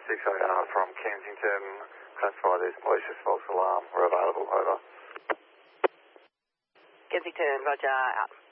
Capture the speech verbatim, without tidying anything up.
six eight R from Kensington. Classified as malicious false alarm. We're available. Over. Kensington, roger, out.